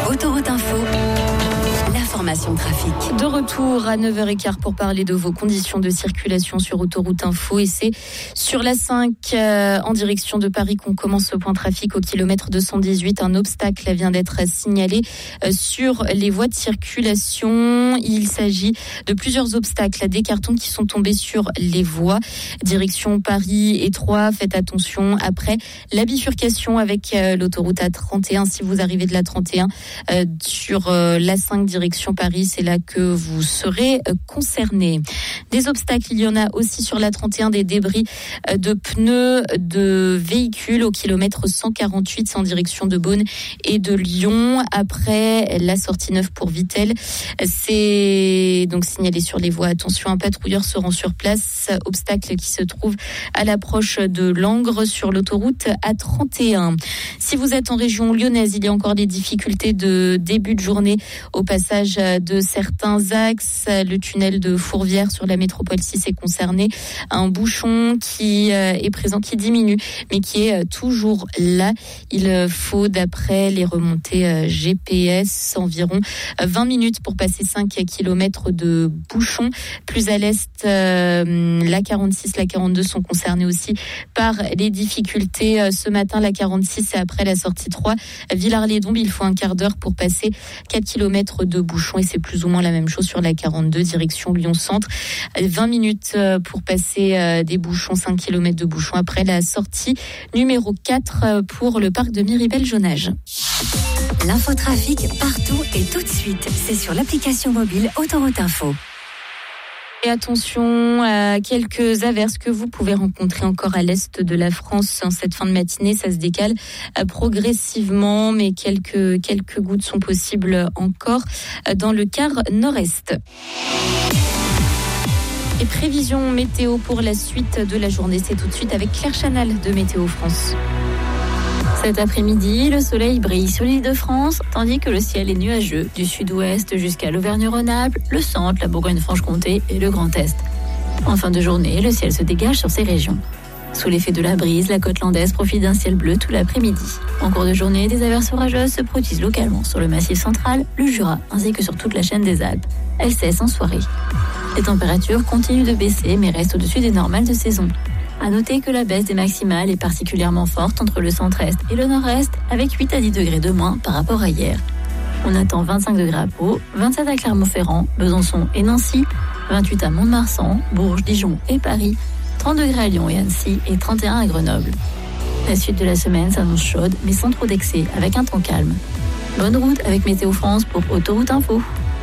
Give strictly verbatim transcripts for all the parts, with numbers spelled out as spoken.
Autoroute Info, l'information trafic. De retour à neuf heures quinze pour parler de vos conditions de circulation sur Autoroute Info. Et c'est sur la cinq euh, en direction de Paris qu'on commence le point trafic au kilomètre deux cent dix-huit. Un obstacle vient d'être signalé euh, sur les voies de circulation. Il s'agit de plusieurs obstacles, des cartons qui sont tombés sur les voies. Direction Paris et Troyes, faites attention après la bifurcation avec euh, l'autoroute A trente et un. Si vous arrivez de la trente et un euh, sur euh, l'A cinq direction Paris, c'est là que vous serez euh, concernés. Des obstacles, il y en a aussi sur l'A trente et un, des débris euh, de pneus de véhicules au kilomètre cent quarante-huit en direction de Beaune et de Lyon. Après la sortie neuve pour Vittel, c'est donc signalé sur les voies. Attention, un patrouilleur se rend sur place. Obstacle qui se trouve à l'approche de Langres sur l'autoroute A trente et un. Si vous êtes en région lyonnaise, il y a encore des difficultés de début de journée au passage de certains axes. Le tunnel de Fourvière sur la métropole six est concerné. Un bouchon qui est présent, qui diminue, mais qui est toujours là. Il faut, d'après les remontées G P S, environ vingt minutes pour passer cinq kilomètres de bouchon. Plus à l'est, la quarante-six, la quarante-deux sont concernés aussi par les difficultés. Ce matin, la quarante-six et après la sortie trois, Villars-les-Dombes, il faut un quart d'heure pour passer quatre kilomètres de bouchon et c'est plus ou moins la même chose sur la quarante-deux, direction Lyon-Centre. vingt minutes pour passer des bouchons, cinq kilomètres de bouchon après la sortie numéro quatre pour le parc de Miribel-Jonage. L'infotrafic partout et tout de suite, c'est sur l'application mobile Autoroute Info. Et attention à quelques averses que vous pouvez rencontrer encore à l'est de la France en cette fin de matinée. Ça se décale progressivement, mais quelques, quelques gouttes sont possibles encore dans le quart nord-est. Et prévision météo pour la suite de la journée, c'est tout de suite avec Claire Chanal de Météo France. Cet après-midi, le soleil brille sur l'île de France, tandis que le ciel est nuageux du sud-ouest jusqu'à l'Auvergne-Rhône-Alpes, le centre, la Bourgogne-Franche-Comté et le Grand Est. En fin de journée, le ciel se dégage sur ces régions. Sous l'effet de la brise, la côte landaise profite d'un ciel bleu tout l'après-midi. En cours de journée, des averses orageuses se produisent localement sur le Massif central, le Jura, ainsi que sur toute la chaîne des Alpes. Elles cessent en soirée. Les températures continuent de baisser, mais restent au-dessus des normales de saison. À noter que la baisse des maximales est particulièrement forte entre le centre-est et le nord-est, avec huit à dix degrés de moins par rapport à hier. On attend vingt-cinq degrés à Pau, vingt-sept à Clermont-Ferrand, Besançon et Nancy, vingt-huit à Mont-de-Marsan, Bourges, Dijon et Paris, trente degrés à Lyon et Annecy et trente et un à Grenoble. La suite de la semaine s'annonce chaude, mais sans trop d'excès, avec un temps calme. Bonne route avec Météo France pour Autoroute Info.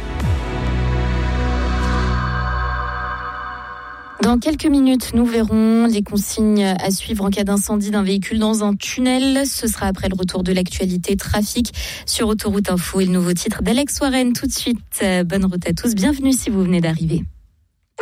Dans quelques minutes, nous verrons les consignes à suivre en cas d'incendie d'un véhicule dans un tunnel. Ce sera après le retour de l'actualité trafic sur Autoroute Info et le nouveau titre d'Alex Warren tout de suite. Bonne route à tous, bienvenue si vous venez d'arriver.